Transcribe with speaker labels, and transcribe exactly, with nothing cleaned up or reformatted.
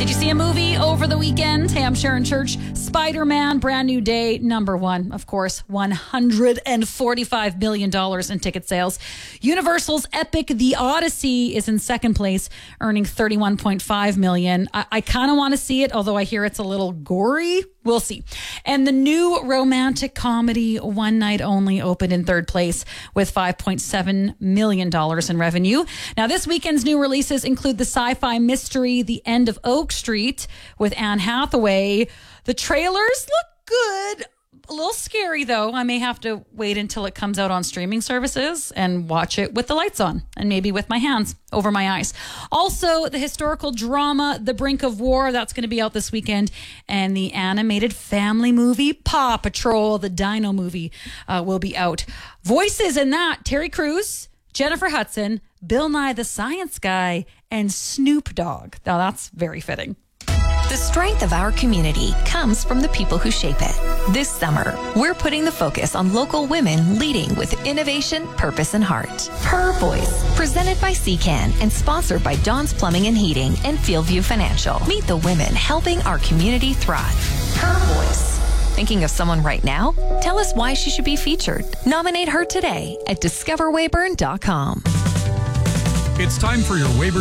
Speaker 1: Did you see a movie over the weekend? Hey, I'm Sharon Church. Spider-Man, brand new day, number one. Of course, one hundred forty-five million dollars in ticket sales. Universal's epic The Odyssey is in second place, earning thirty-one point five million dollars. I, I kind of want to see it, although I hear it's a little gory. We'll see. And the new romantic comedy One Night Only opened in third place with five point seven million dollars in revenue. Now, this weekend's new releases include the sci-fi mystery The End of Oak Street with Anne Hathaway. The trailers look good. A little scary, though. I may have to wait until it comes out on streaming services and watch it with the lights on and maybe with my hands over my eyes. Also, the historical drama The Brink of War, that's going to be out this weekend. And the animated family movie Paw Patrol, the Dino movie, uh, will be out. Voices in that, Terry Crews, Jennifer Hudson, Bill Nye the Science Guy, and Snoop Dogg. Now, that's very fitting.
Speaker 2: The strength of our community comes from the people who shape it. This summer, we're putting the focus on local women leading with innovation, purpose, and heart. Her Voice, presented by C C A N and sponsored by Don's Plumbing and Heating and Fieldview Financial. Meet the women helping our community thrive. Her Voice. Thinking of someone right now? Tell us why she should be featured. Nominate her today at discover weyburn dot com.
Speaker 3: It's time for your Weyburn